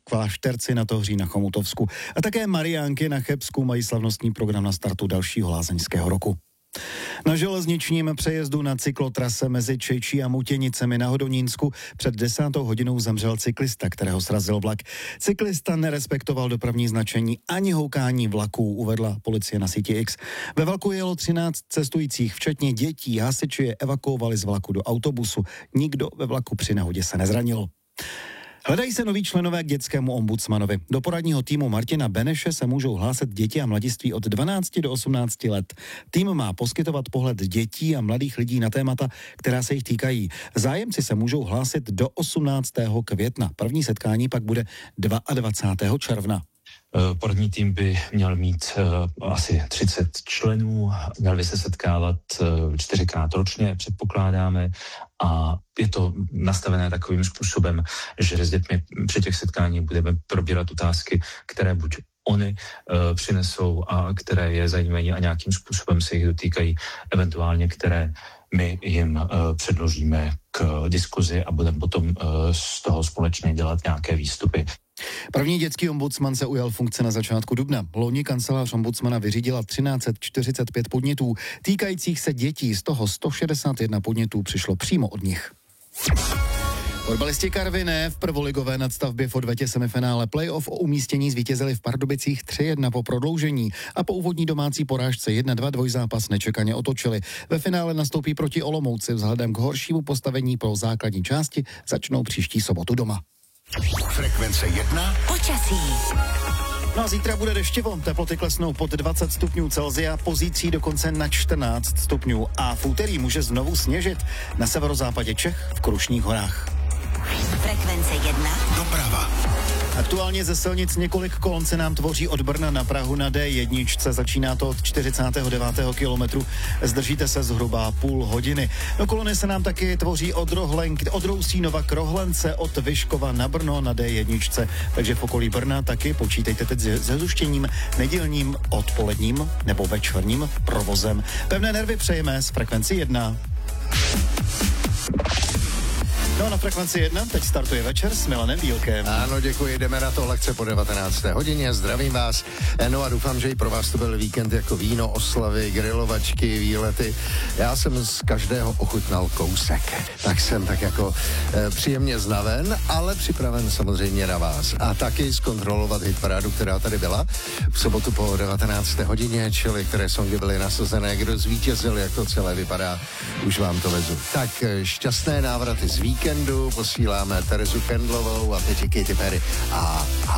Klášterci na Tohří na Chomutovsku a také Mariánky na Chebsku mají slavnostní program na startu dalšího lázeňského roku. Na železničním přejezdu na cyklotrase mezi Čejčí a Mutěnicemi na Hodonínsku před 10. hodinou zemřel cyklista, kterého srazil vlak. Cyklista nerespektoval dopravní značení ani houkání vlaků, uvedla policie na síti X. Ve vlaku jelo 13 cestujících, včetně dětí. Hasiči je evakuovali z vlaku do autobusu. Nikdo ve vlaku při nehodě se nezranil. Hledají se noví členové k dětskému ombudsmanovi. Do poradního týmu Martina Beneše se můžou hlásit děti a mladiství od 12 do 18 let. Tým má poskytovat pohled dětí a mladých lidí na témata, která se jich týkají. Zájemci se můžou hlásit do 18. května. První setkání pak bude 22. června. Poradní tým by měl mít asi 30 členů, měl by se setkávat 4krát ročně, předpokládáme, a je to nastavené takovým způsobem, že s dětmi při těch setkáních budeme probírat otázky, které buď oni přinesou a které je zajímají a nějakým způsobem se jich dotýkají, eventuálně které my jim předložíme k diskuzi a budeme potom z toho společně dělat nějaké výstupy. První dětský ombudsman se ujal funkce na začátku dubna. Loni kancelář ombudsmana vyřídila 1345 podnětů týkajících se dětí, z toho 161 podnětů přišlo přímo od nich. Fotbalisti Karviné v prvoligové nadstavbě v odvetě semifinále playoff o umístění zvítězili v Pardubicích 3-1 po prodloužení a po úvodní domácí porážce 1-2 dvojzápas nečekaně otočili. Ve finále nastoupí proti Olomouci, vzhledem k horšímu postavení po základní části začnou příští sobotu doma. Frekvence 1. Počasí. No a zítra bude deštivo, teploty klesnou pod 20 stupňů Celsia, pozítří dokonce na 14 stupňů a v úterý může znovu sněžit na severozápadě Čech v Krušných horách. Frekvence 1. Doprava. Aktuálně ze silnic několik kolon se nám tvoří od Brna na Prahu na D1. Začíná to od 49. kilometru. Zdržíte se zhruba půl hodiny. No, kolony se nám taky tvoří od Rousínova k Rohlence, od Vyškova na Brno na D1. Takže v okolí Brna taky počítejte teď se zhuštěním nedělním, odpoledním nebo večerním provozem. Pevné nervy přejeme z Frekvenci 1. No, na Frekvenci 1 teď startuje večer s Milanem Bílkem. Ano, děkuji, jdeme na to lehce po 19. hodině, zdravím vás. No a doufám, že i pro vás to byl víkend jako víno, oslavy, grilovačky, výlety. Já jsem z každého ochutnal kousek, tak jsem tak jako příjemně znaven, ale připraven samozřejmě na vás. A taky zkontrolovat hitparádu, která tady byla v sobotu po 19. hodině, čili které songy byly nasazené, kdo zvítězil, jak to celé vypadá, už vám to vezu. Tak šťastné návraty z víkendu, posíláme Terezu Kendlovou a teď Katy Perry a